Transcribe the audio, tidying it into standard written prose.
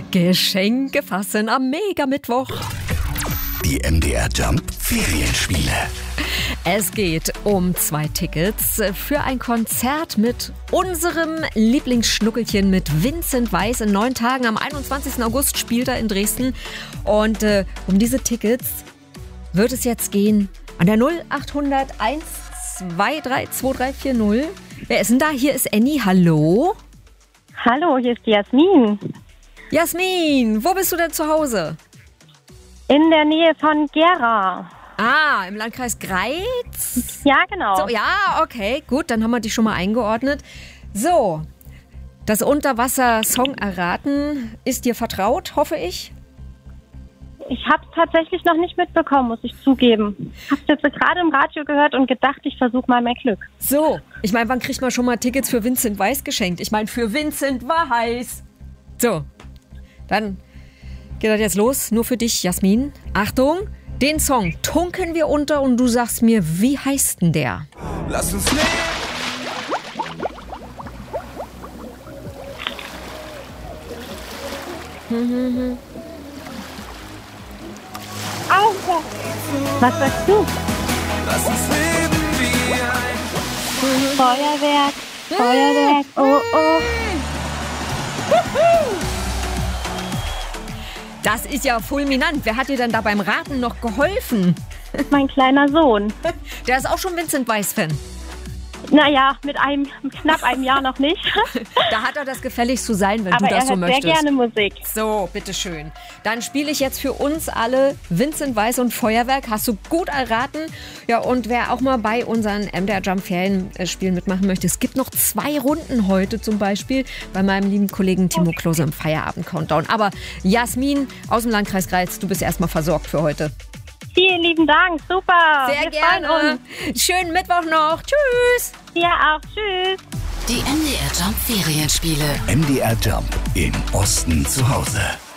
Geschenke fassen am Mega-Mittwoch. Die MDR Jump Ferienspiele. Es geht um 2 Tickets für ein Konzert mit unserem Lieblingsschnuckelchen mit Vincent Weiss. In 9 Tagen am 21. August spielt er in Dresden. Und um diese Tickets wird es jetzt gehen an der 0800 123 2340. Wer ist denn da? Hier ist Annie. Hallo? Hallo, hier ist die Jasmin. Jasmin, wo bist du denn zu Hause? In der Nähe von Gera. Ah, im Landkreis Greiz? Ja, genau. So, ja, okay, gut, dann haben wir dich schon mal eingeordnet. So, das Unterwasser-Song erraten ist dir vertraut, hoffe ich? Ich habe es tatsächlich noch nicht mitbekommen, muss ich zugeben. Ich habe es jetzt gerade im Radio gehört und gedacht, ich versuche mal mein Glück. So, ich meine, wann kriegt man schon mal Tickets für Vincent Weiss geschenkt? Ich meine, für Vincent Weiss. So, dann geht das jetzt los, nur für dich, Jasmin. Achtung, den Song tunken wir unter und du sagst mir, wie heißt denn der? Lass uns leben. Alter! Was sagst du? Lass uns leben wie ein Feuerwerk, Feuerwerk, oh oh. Das ist ja fulminant. Wer hat dir denn da beim Raten noch geholfen? Mein kleiner Sohn. Der ist auch schon Vincent Weiss-Fan. Naja, mit knapp einem Jahr noch nicht. Da hat er das gefälligst zu sein, wenn Aber du das so er hört möchtest. sehr gerne Musik. So, bitteschön. Dann spiele ich jetzt für uns alle Vincent Weiss und Feuerwerk. Hast du gut erraten. Ja, und wer auch mal bei unseren MDR Jump Ferienspielen mitmachen möchte, es gibt noch 2 Runden heute zum Beispiel bei meinem lieben Kollegen Timo Klose im Feierabend-Countdown. Aber Jasmin aus dem Landkreis Greiz, du bist erstmal versorgt für heute. Vielen lieben Dank, super. Sehr Wir freuen gerne. Schönen Mittwoch noch. Tschüss. Dir auch, tschüss. Die MDR Jump Ferienspiele. MDR Jump im Osten zu Hause.